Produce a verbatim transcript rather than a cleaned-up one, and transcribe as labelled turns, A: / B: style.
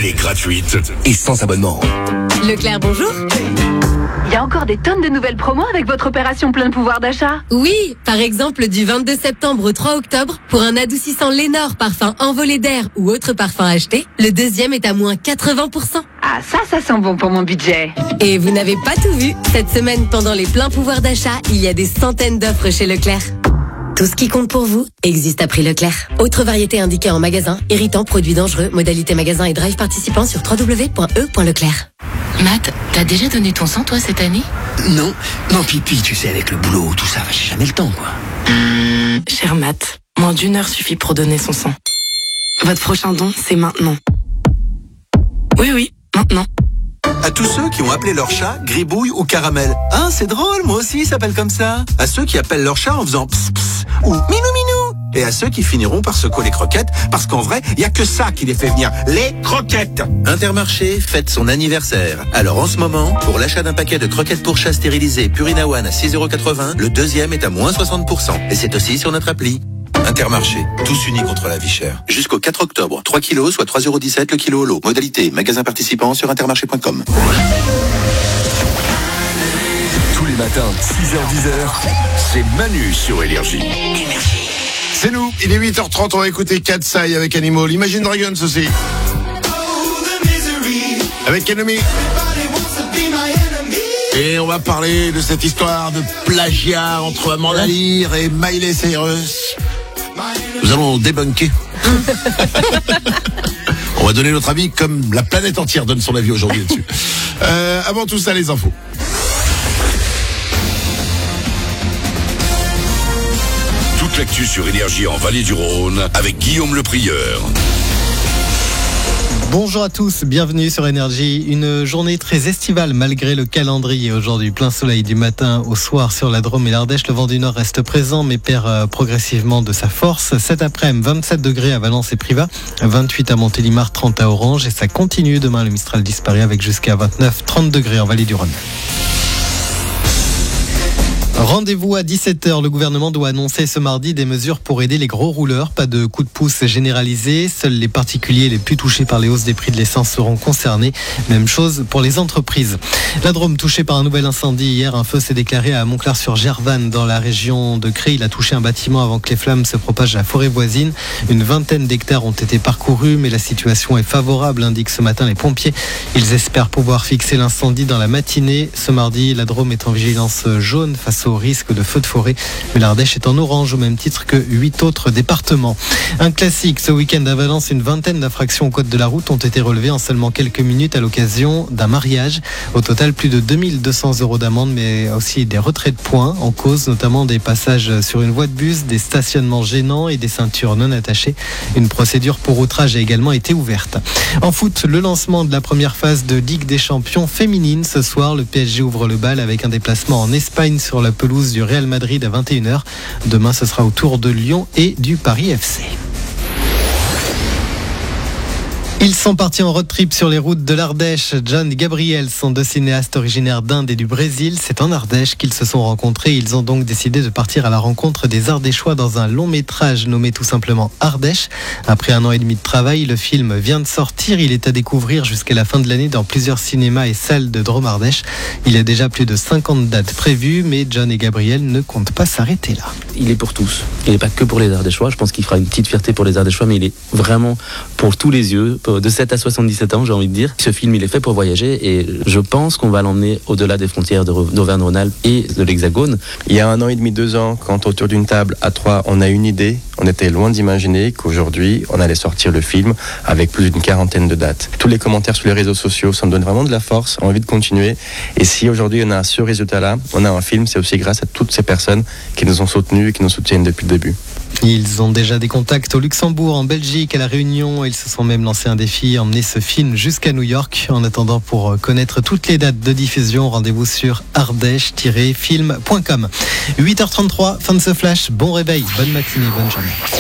A: est gratuite et sans abonnement.
B: Leclerc, bonjour.
C: Il y a encore des tonnes de nouvelles promos avec votre opération plein pouvoir d'achat.
B: Oui, par exemple du vingt-deux septembre au trois octobre, pour un adoucissant Lénore parfum envolé d'air ou autre parfum acheté, le deuxième est à moins quatre-vingts pour cent.
C: Ah ça, ça sent bon pour mon budget.
B: Et vous n'avez pas tout vu. Cette semaine, pendant les pleins pouvoirs d'achat, il y a des centaines d'offres chez Leclerc. Tout ce qui compte pour vous existe à prix Leclerc. Autre variété indiquée en magasin, irritant, produits dangereux, modalité magasin et drive participant sur w w w point e point leclerc.
D: Matt, t'as déjà donné ton sang, toi, cette année?
E: Non, non, pipi, tu sais, avec le boulot, tout ça, j'ai jamais le temps, quoi.
D: Mmh, cher Matt, moins d'une heure suffit pour donner son sang. Votre prochain don, c'est maintenant. Oui, oui, maintenant.
F: À tous ceux qui ont appelé leur chat Gribouille ou Caramel. Ah, c'est drôle, moi aussi, il s'appelle comme ça. À ceux qui appellent leur chat en faisant pss pss ou minou minou. Et à ceux qui finiront par secouer les croquettes, parce qu'en vrai, il y a que ça qui les fait venir, les croquettes. Intermarché fête son anniversaire. Alors en ce moment, pour l'achat d'un paquet de croquettes pour chat stérilisées Purina One à six euros quatre-vingts, le deuxième est à moins soixante pour cent. Et c'est aussi sur notre appli. Intermarché, tous unis contre la vie chère. Jusqu'au quatre octobre, trois kilos, soit trois euros dix-sept le kilo au lot. Modalité, magasin participant sur intermarché point com.
A: Tous les matins, six heures dix heures, c'est Manu sur Énergie.
G: C'est nous, il est huit heures trente, on va écouter Katsai avec Animal, Imagine Dragons aussi. Avec Enemy. Et on va parler de cette histoire de plagiat entre Amanda Lear et Miley Cyrus. Nous allons débunker. On va donner notre avis comme la planète entière donne son avis aujourd'hui dessus. Euh, avant tout ça, les infos.
A: Toute l'actu sur Énergie en Vallée du Rhône avec Guillaume Le Prieur.
H: Bonjour à tous, bienvenue sur Énergie. Une journée très estivale malgré le calendrier. Aujourd'hui, plein soleil du matin au soir sur la Drôme et l'Ardèche. Le vent du nord reste présent mais perd progressivement de sa force. Cet après-midi, vingt-sept degrés à Valence et Privas, vingt-huit à Montélimar, trente à Orange. Et ça continue. Demain, le Mistral disparaît avec jusqu'à vingt-neuf, trente degrés en Vallée du Rhône. Rendez-vous à dix-sept heures. Le gouvernement doit annoncer ce mardi des mesures pour aider les gros rouleurs. Pas de coup de pouce généralisé. Seuls les particuliers les plus touchés par les hausses des prix de l'essence seront concernés. Même chose pour les entreprises. La Drôme touchée par un nouvel incendie hier. Un feu s'est déclaré à Montclar-sur-Gervanne dans la région de Cré. Il a touché un bâtiment avant que les flammes se propagent à la forêt voisine. Une vingtaine d'hectares ont été parcourus, mais la situation est favorable, indiquent ce matin les pompiers. Ils espèrent pouvoir fixer l'incendie dans la matinée. Ce mardi, la Drôme est en vigilance jaune face au risque de feu de forêt, mais l'Ardèche est en orange au même titre que huit autres départements. Un classique, ce week-end à Valence, une vingtaine d'infractions au code de la route ont été relevées en seulement quelques minutes à l'occasion d'un mariage. Au total, plus de deux mille deux cents euros d'amende, mais aussi des retraits de points en cause, notamment des passages sur une voie de bus, des stationnements gênants et des ceintures non attachées. Une procédure pour outrage a également été ouverte. En foot, le lancement de la première phase de Ligue des Champions féminine. Ce soir, le P S G ouvre le bal avec un déplacement en Espagne sur la pelouse du Real Madrid à vingt et une heures. Demain, ce sera au tour de Lyon et du Paris F C. Ils sont partis en road trip sur les routes de l'Ardèche. John et Gabriel sont deux cinéastes originaires d'Inde et du Brésil. C'est en Ardèche qu'ils se sont rencontrés. Ils ont donc décidé de partir à la rencontre des Ardéchois dans un long métrage nommé tout simplement Ardèche. Après un an et demi de travail, le film vient de sortir. Il est à découvrir jusqu'à la fin de l'année dans plusieurs cinémas et salles de Drôme-Ardèche. Il y a déjà plus de cinquante dates prévues, mais John et Gabriel ne comptent pas s'arrêter là.
I: Il est pour tous. Il n'est pas que pour les Ardéchois. Je pense qu'il fera une petite fierté pour les Ardéchois, mais il est vraiment pour tous les yeux. De sept à soixante-dix-sept ans, j'ai envie de dire. Ce film, il est fait pour voyager et je pense qu'on va l'emmener au-delà des frontières d'Auvergne-Rhône-Alpes et de l'Hexagone.
J: Il y a un an et demi, deux ans, quand autour d'une table à trois, on a une idée, on était loin d'imaginer qu'aujourd'hui, on allait sortir le film avec plus d'une quarantaine de dates. Tous les commentaires sur les réseaux sociaux, ça me donne vraiment de la force, envie de continuer. Et si aujourd'hui on a ce résultat-là, on a un film, c'est aussi grâce à toutes ces personnes qui nous ont soutenus et qui nous soutiennent depuis le début.
H: Ils ont déjà des contacts au Luxembourg, en Belgique, à La Réunion. Ils se sont même lancé un défi, emmener ce film jusqu'à New York. En attendant, pour connaître toutes les dates de diffusion, rendez-vous sur ardèche tiret film point com. huit heures trente-trois, fin de ce flash. Bon réveil, bonne matinée, bonne journée.